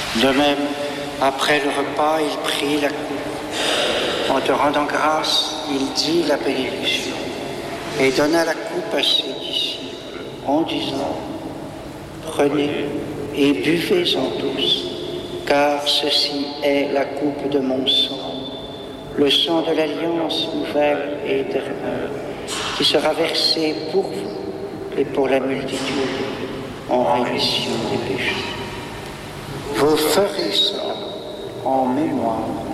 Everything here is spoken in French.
De même, après le repas, il prit la coupe. En te rendant grâce, il dit la bénédiction et donna la coupe à ses disciples en disant: prenez et buvez-en tous, car ceci est la coupe de mon sang, le sang de l'alliance nouvelle et éternelle, qui sera versé pour vous et pour la multitude en rémission des péchés. Vous ferez cela en mémoire